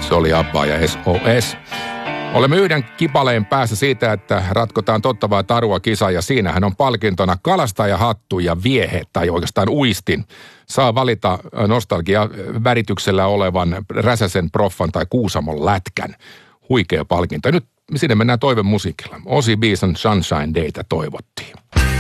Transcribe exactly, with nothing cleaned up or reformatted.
Se oli Abba ja S O S. Olemme yhden kipaleen päässä siitä, että ratkotaan totta vai tarua kisa, ja siinähän on palkintona kalastajahattu ja viehe, tai oikeastaan uistin. Saa valita nostalgia-värityksellä olevan Räsäsen Proffan tai Kuusamon lätkän. Huikea palkinto. Nyt sinne mennään toivemusiikilla. Ozzy Beason Sunshine Daytä toivottiin.